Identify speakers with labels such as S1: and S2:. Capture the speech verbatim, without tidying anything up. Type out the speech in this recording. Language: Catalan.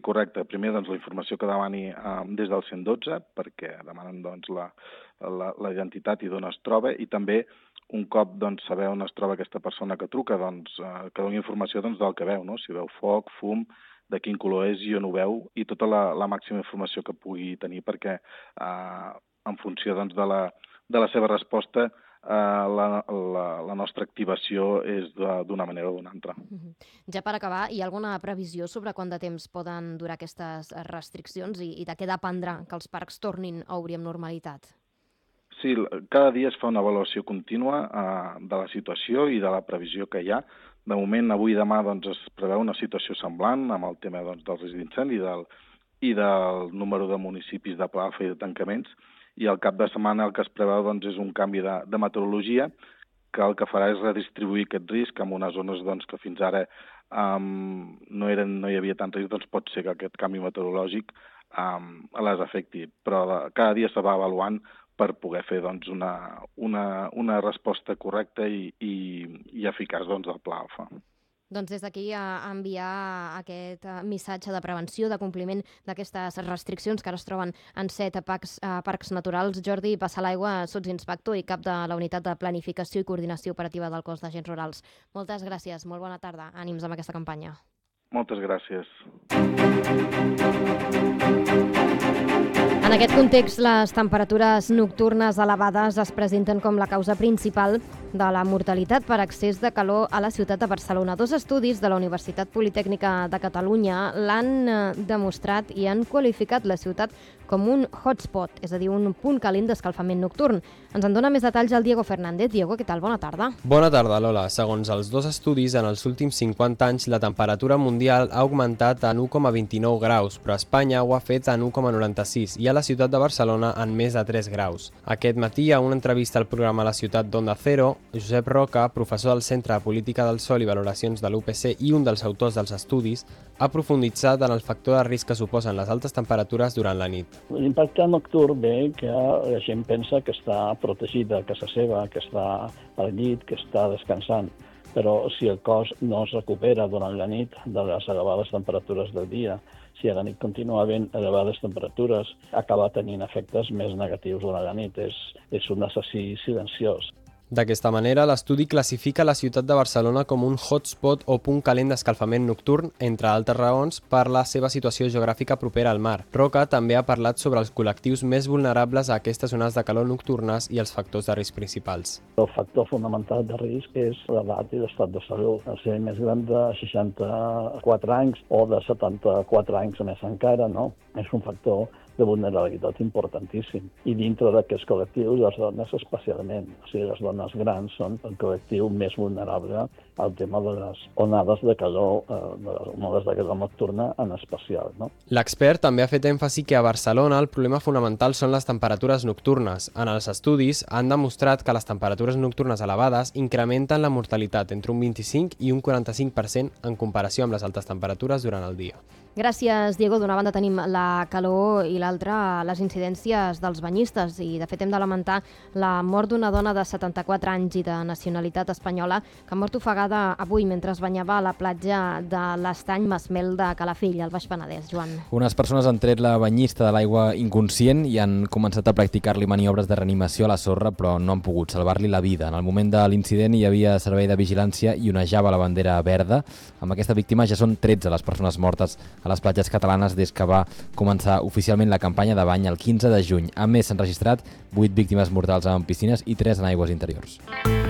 S1: correcte. Primer, doncs, la informació que demani eh, des del cent dotze, perquè demanen doncs, la, la, la identitat i d'on es troba, i també un cop doncs, saber on es troba aquesta persona que truca, doncs, eh, que doni informació doncs, del que veu, no? Si veu foc, fum, de quin color és i on ho veu, i tota la, la màxima informació que pugui tenir, perquè eh, en funció doncs, de, la, de la seva resposta Uh, la, la, la nostra activació és d'una manera o d'una altra.
S2: Uh-huh. Ja per acabar, hi ha alguna previsió sobre quant de temps poden durar aquestes restriccions i, i de què dependrà que els parcs tornin a obrir amb normalitat?
S1: Sí, cada dia es fa una avaluació contínua uh, de la situació i de la previsió que hi ha. De moment, avui i demà doncs, es preveu una situació semblant amb el tema doncs, dels riscs d'incendi i del, i del número de municipis de plafa i de tancaments, i al cap de setmana el que es preveu doncs, és un canvi de, de meteorologia que el que farà és redistribuir aquest risc en unes zones doncs, que fins ara um, no, eren, no hi havia tant risc, doncs pot ser que aquest canvi meteorològic um, les afecti. Però cada dia se va avaluant per poder fer doncs, una, una, una resposta correcta i, i, i eficaç doncs, del Pla Alfa.
S2: Doncs des d'aquí a enviar aquest missatge de prevenció, de compliment d'aquestes restriccions que ara es troben en set parcs, parcs naturals. Jordi Passalaigua, sotsinspector i cap de la Unitat de Planificació i Coordinació Operativa del Cos d'Agents Rurals. Moltes gràcies, molt bona tarda. Ànims amb aquesta campanya.
S1: Moltes gràcies.
S2: En aquest context, les temperatures nocturnes elevades es presenten com la causa principal de la mortalitat per excés de calor a la ciutat de Barcelona. Dos estudis de la Universitat Politècnica de Catalunya l'han demostrat i han qualificat la ciutat com un hotspot, és a dir, un punt calent d'escalfament nocturn. Ens en dona més detalls el Diego Fernández. Diego, què tal? Bona tarda.
S3: Bona tarda, Lola. Segons els dos estudis, en els últims cinquanta anys la temperatura mundial ha augmentat en u coma vint-i-nou graus, però Espanya ho ha fet en u coma noranta-sis i a la ciutat de Barcelona en més de tres graus. Aquest matí, a una entrevista al programa La Ciutat d'Onda Cero, Josep Roca, professor del Centre de Política del Sol i Valoracions de l'U P C i un dels autors dels estudis, ha profunditzat en el factor de risc que suposen les altes temperatures durant la nit.
S4: L'impacte nocturn ve que la gent pensa que està protegida a casa seva, que està al llit, que està descansant. Però si el cos no es recupera durant la nit de les elevades temperatures del dia, si a la nit continua havent elevades temperatures, acaba tenint efectes més negatius durant la nit. És, és un assassí silenciós.
S3: D'aquesta manera, l'estudi classifica la ciutat de Barcelona com un hotspot o punt calent d'escalfament nocturn, entre altres raons, per la seva situació geogràfica propera al mar. Roca també ha parlat sobre els col·lectius més vulnerables a aquestes zones de calor nocturnes i els factors de risc principals.
S4: El factor fonamental de risc és l'edat i l'estat de salut. El ser més gran de seixanta-quatre anys o de setanta-quatre anys més encara, no? És un factor de vulnerabilitat importantíssim. I dintre d'aquests col·lectius, les dones especialment. O sigui, les dones grans són el col·lectiu més vulnerable al tema de les onades de calor, eh, de les onades de calor nocturna en especial, no?
S3: L'expert també ha fet èmfasi que a Barcelona el problema fonamental són les temperatures nocturnes. En els estudis han demostrat que les temperatures nocturnes elevades incrementen la mortalitat entre un vint-i-cinc i un quaranta-cinc per cent en comparació amb les altes temperatures durant el dia.
S2: Gràcies, Diego. D'una banda tenim la calor i l'altra les incidències dels banyistes i de fet hem de lamentar la mort d'una dona de setanta-quatre anys i de nacionalitat espanyola que ha mort ofegada avui mentre es banyava a la platja de l'Estany Masmel de Calafell, al Baix Penedès. Joan.
S5: Unes persones han tret la banyista de l'aigua inconscient i han començat a practicar-li maniobres de reanimació a la sorra, però no han pogut salvar-li la vida. En el moment de l'incident hi havia servei de vigilància i onejava la bandera verda. Amb aquesta víctima ja són tretze les persones mortes a les platges catalanes des que va començar oficialment la campanya de bany el quinze de juny. A més, s'han registrat vuit víctimes mortals en piscines i tres en aigües interiors.